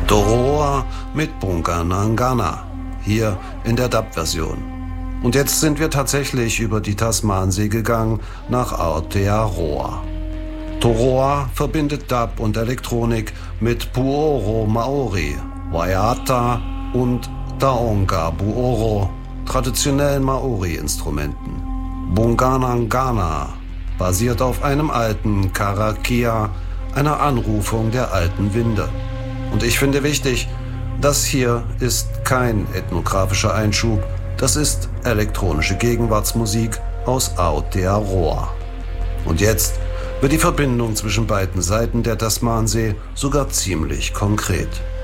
Toroa mit Bunga-Nangana, hier in der Dub-Version. Und jetzt sind wir tatsächlich über die Tasmansee gegangen nach Aotearoa. Toroa verbindet Dub und Elektronik mit Puoro Maori, Waiata und Taonga Buoro, traditionellen Maori-Instrumenten. Bunga-Nangana basiert auf einem alten Karakia, einer Anrufung der alten Winde. Und ich finde wichtig, das hier ist kein ethnografischer Einschub, das ist elektronische Gegenwartsmusik aus Aotearoa. Und jetzt wird die Verbindung zwischen beiden Seiten der Tasmansee sogar ziemlich konkret.